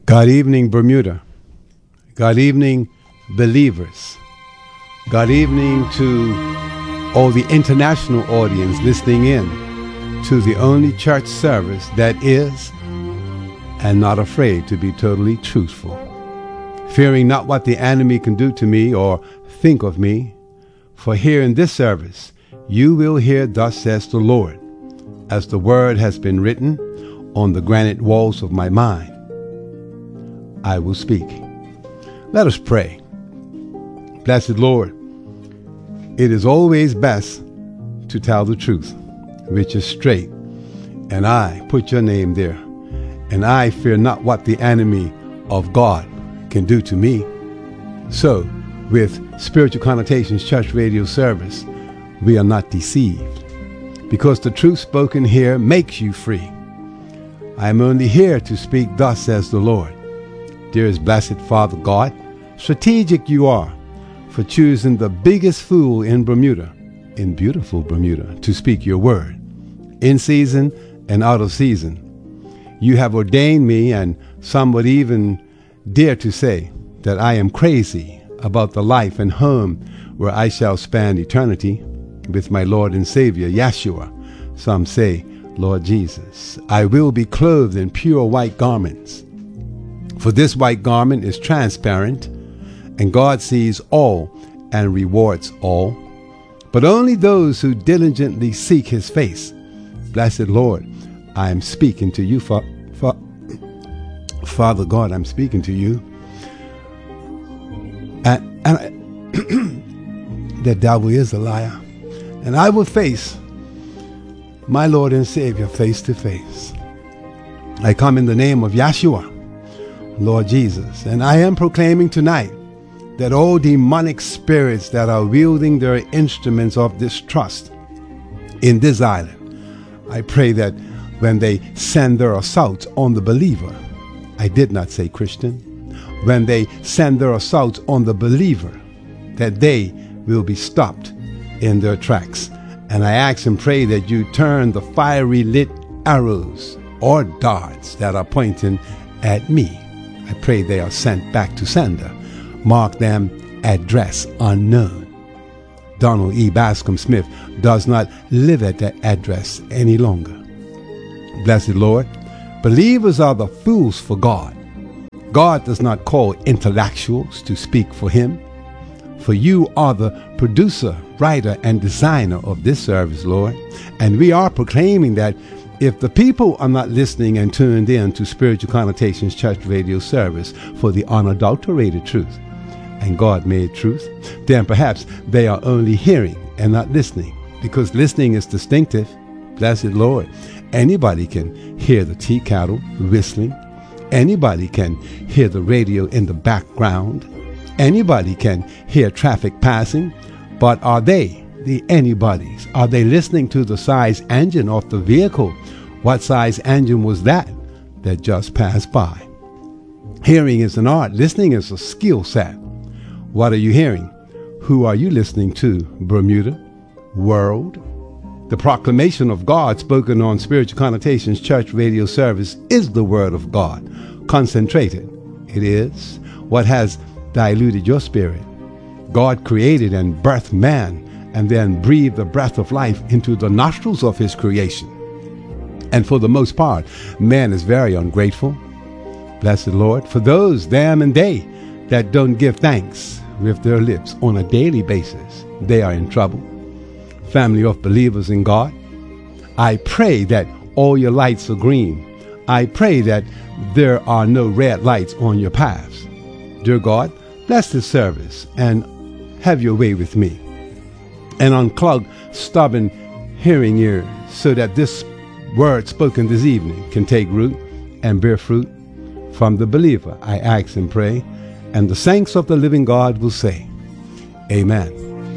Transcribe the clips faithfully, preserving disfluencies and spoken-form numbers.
God evening, Bermuda. God evening, believers. God evening to all the international audience listening in to the only church service that is and not afraid to be totally truthful, fearing not what the enemy can do to me or think of me. For here in this service you will hear, thus says the Lord, as the word has been written on the granite walls of my mind. I will speak. Let us pray. Blessed Lord, it is always best to tell the truth, which is straight, and I put your name there, and I fear not what the enemy of God can do to me. So, with Spiritual Connotations Church Radio Service, we are not deceived, because the truth spoken here makes you free. I am only here to speak, thus says the Lord. Dearest blessed Father God, strategic you are for choosing the biggest fool in Bermuda, in beautiful Bermuda, to speak your word, in season and out of season. You have ordained me, and some would even dare to say that I am crazy about the life and home where I shall spend eternity with my Lord and Savior, Yeshua. Some say, Lord Jesus. I will be clothed in pure white garments. For this white garment is transparent, and God sees all and rewards all, but only those who diligently seek his face. Blessed Lord, I am speaking to you, fa- fa- Father God, I'm speaking to you. And, and I, the devil is a liar. And I will face my Lord and Savior face to face. I come in the name of Yeshua, Lord Jesus, and I am proclaiming tonight that all demonic spirits that are wielding their instruments of distrust in this island, I pray that when they send their assaults on the believer, I did not say Christian, when they send their assaults on the believer, that they will be stopped in their tracks. And I ask and pray that you turn the fiery lit arrows or darts that are pointing at me. I pray they are sent back to sender. Mark them address unknown. Donald E. Bascom Smith does not live at that address any longer. Blessed Lord, believers are the fools for God. God does not call intellectuals to speak for him. For you are the producer, writer, and designer of this service, Lord. And we are proclaiming that if the people are not listening and tuned in to Spiritual Connotations Church Radio Service for the unadulterated truth and God-made truth, then perhaps they are only hearing and not listening, because listening is distinctive. Blessed Lord, anybody can hear the tea kettle whistling. Anybody can hear the radio in the background. Anybody can hear traffic passing. But are they the anybody's? Are they listening to the size engine of the vehicle? What size engine was that that just passed by? Hearing is an art. Listening is a skill set. What are you hearing? Who are you listening to, Bermuda? World? The proclamation of God spoken on Spiritual Connotations Church Radio Service is the word of God. Concentrated. It is what has diluted your spirit. God created and birthed man, and then breathed the breath of life into the nostrils of his creation. And for the most part, man is very ungrateful. Blessed Lord, for those, them and they, that don't give thanks with their lips on a daily basis, they are in trouble. Family of believers in God, I pray that all your lights are green. I pray that there are no red lights on your paths. Dear God, bless this service and have your way with me, and unclog stubborn hearing ears so that this word spoken this evening can take root and bear fruit from the believer. I ask and pray, and the saints of the living God will say, Amen.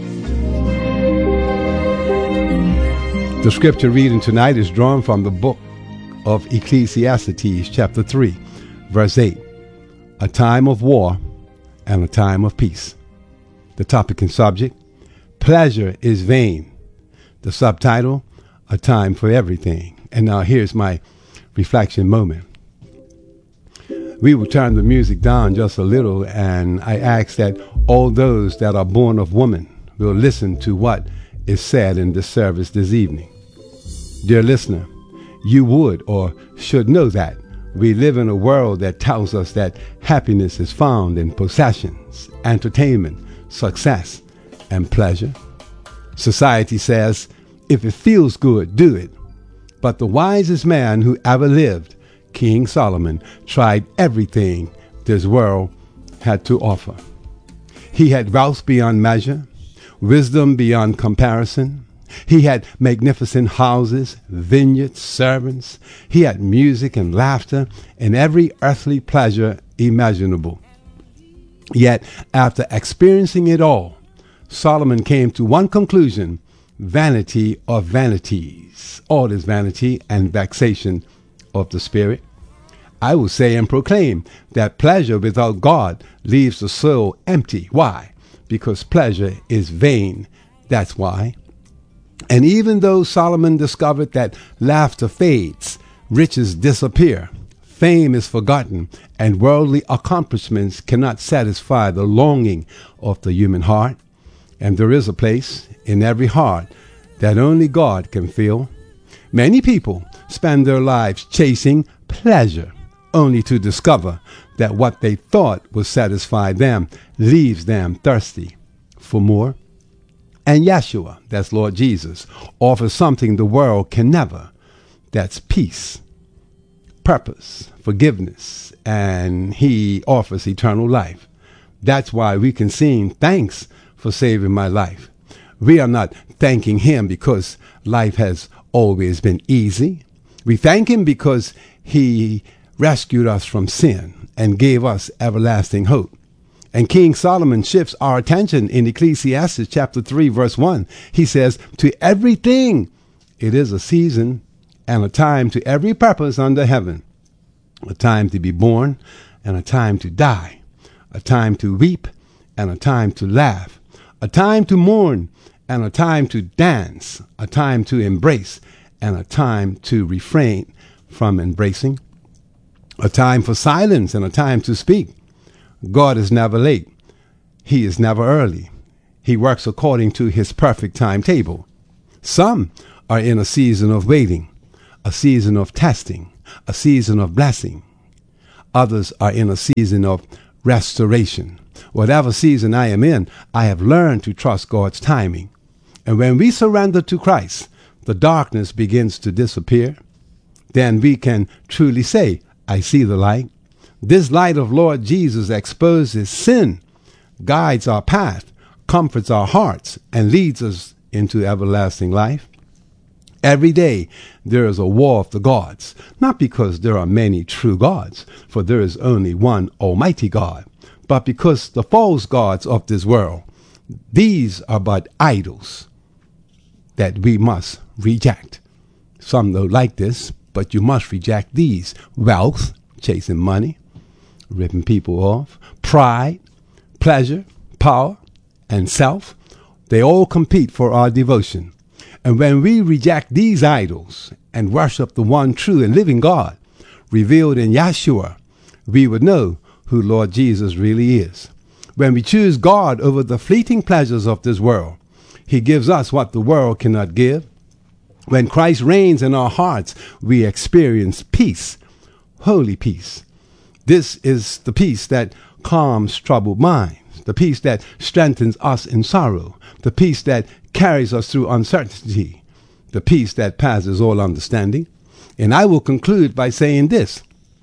The scripture reading tonight is drawn from the book of Ecclesiastes, chapter three, verse eight. A time of war and a time of peace. The topic and subject, pleasure is vain. The subtitle, a time for everything. And now here's my reflection moment. We will turn the music down just a little, and I ask that all those that are born of woman will listen to what is said in this service this evening. Dear listener, you would or should know that we live in a world that tells us that happiness is found in possessions, entertainment, success, and pleasure. Society says, if it feels good, do it. But the wisest man who ever lived, King Solomon, tried everything this world had to offer. He had wealth beyond measure, wisdom beyond comparison. He had magnificent houses, vineyards, servants. He had music and laughter and every earthly pleasure imaginable. Yet, after experiencing it all, Solomon came to one conclusion: vanity of vanities. All is vanity and vexation of the spirit. I will say and proclaim that pleasure without God leaves the soul empty. Why? Because pleasure is vain. That's why. And even though Solomon discovered that laughter fades, riches disappear, fame is forgotten, and worldly accomplishments cannot satisfy the longing of the human heart, and there is a place in every heart that only God can fill, many people spend their lives chasing pleasure, only to discover that what they thought would satisfy them leaves them thirsty for more. And Yeshua, that's Lord Jesus, offers something the world can never. That's peace, purpose, forgiveness, and he offers eternal life. That's why we can sing thanks for saving my life. We are not thanking him because life has always been easy. We thank him because he rescued us from sin and gave us everlasting hope. And King Solomon shifts our attention in Ecclesiastes chapter three, verse one. He says, to everything it is a season and a time to every purpose under heaven, a time to be born and a time to die, a time to weep and a time to laugh, a time to mourn and a time to dance, a time to embrace and a time to refrain from embracing, a time for silence and a time to speak. God is never late. He is never early. He works according to his perfect timetable. Some are in a season of waiting, a season of testing, a season of blessing. Others are in a season of restoration. Whatever season I am in, I have learned to trust God's timing. And when we surrender to Christ, the darkness begins to disappear. Then we can truly say, I see the light. This light of Lord Jesus exposes sin, guides our path, comforts our hearts, and leads us into everlasting life. Every day there is a war of the gods, not because there are many true gods, for there is only one almighty God, but because the false gods of this world, these are but idols that we must reject. Some don't like this, but you must reject these: wealth, chasing money, ripping people off, pride, pleasure, power, and self. They all compete for our devotion. And when we reject these idols and worship the one true and living God revealed in Yeshua, we would know who Lord Jesus really is. When we choose God over the fleeting pleasures of this world, he gives us what the world cannot give. When Christ reigns in our hearts, we experience peace, holy peace. This is the peace that calms troubled minds, the peace that strengthens us in sorrow, the peace that carries us through uncertainty, the peace that passes all understanding. And I will conclude by saying this: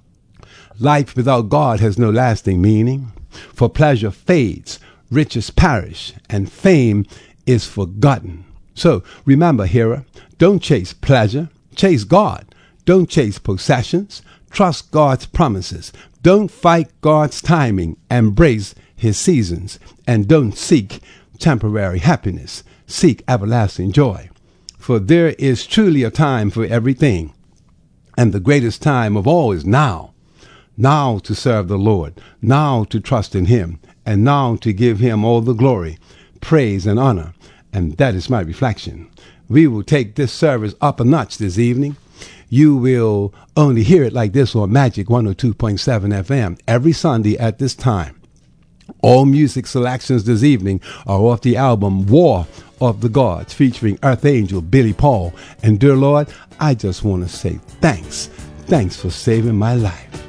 life without God has no lasting meaning, for pleasure fades, riches perish, and fame is forgotten. So remember, hearer, don't chase pleasure, chase God. Don't chase possessions, trust God's promises. Don't fight God's timing, embrace his seasons, and don't seek temporary happiness. Seek everlasting joy. For there is truly a time for everything, and the greatest time of all is now. Now to serve the Lord, now to trust in him, and now to give him all the glory, praise, and honor. And that is my reflection. We will take this service up a notch this evening. you will only hear it like this on Magic one oh two point seven F M every Sunday at this time. All music selections this evening are off the album War of the Gods, featuring Earth Angel Billy Paul. And dear Lord, I just want to say thanks. Thanks for saving my life.